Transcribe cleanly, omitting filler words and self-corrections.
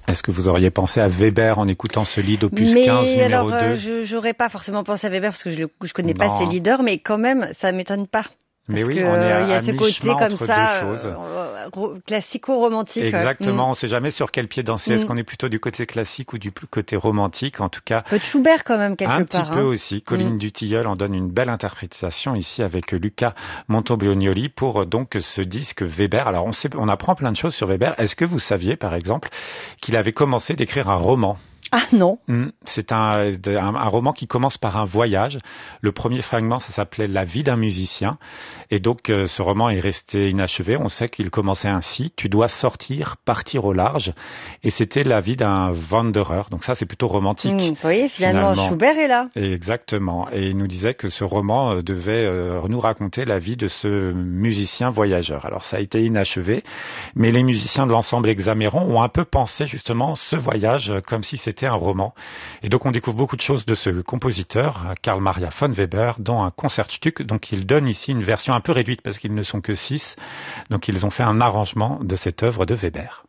Est-ce que vous auriez pensé à Weber en écoutant ce lied d'opus 15 numéro 2? J'aurais pas forcément pensé à Weber parce que je connais pas ses leaders, mais quand même, ça m'étonne pas. Mais parce oui, que, on est y a ce côté comme entre ça, deux choses. Classico-romantique. Exactement, on sait jamais sur quel pied danser. Est-ce qu'on est plutôt du côté classique ou du côté romantique? En tout cas, un peu de Schubert quand même quelque part. Un petit peu aussi. Colline Dutilleul en donne une belle interprétation ici avec Luca Montobonioli pour donc ce disque Weber. Alors on apprend plein de choses sur Weber. Est-ce que vous saviez par exemple qu'il avait commencé d'écrire un roman? Ah non. C'est un roman qui commence par un voyage. Le premier fragment, ça s'appelait La vie d'un musicien. Et donc, ce roman est resté inachevé. On sait qu'il commençait ainsi. Tu dois sortir, partir au large. Et c'était la vie d'un wanderer. Donc ça, c'est plutôt romantique. Vous voyez, finalement, Schubert est là. Exactement. Et il nous disait que ce roman devait nous raconter la vie de ce musicien voyageur. Alors, ça a été inachevé. Mais les musiciens de l'ensemble Hexaméron ont un peu pensé justement ce voyage comme si c'était un roman. Et donc on découvre beaucoup de choses de ce compositeur, Carl Maria von Weber, dont un Concertstück. Donc il donne ici une version un peu réduite parce qu'ils ne sont que 6. Donc ils ont fait un arrangement de cette œuvre de Weber.